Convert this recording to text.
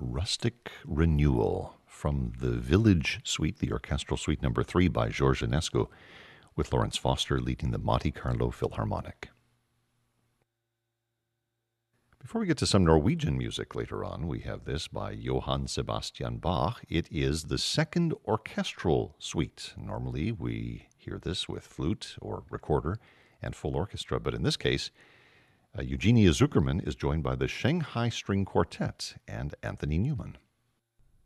Rustic Renewal from the Village Suite, the Orchestral Suite number 3 by Georges Enescu, with Lawrence Foster leading the Monte Carlo Philharmonic. Before we get to some Norwegian music later on, we have this by Johann Sebastian Bach. It is the second orchestral suite. Normally we hear this with flute or recorder and full orchestra, but in this case, Eugenia Zuckerman is joined by the Shanghai String Quartet and Anthony Newman.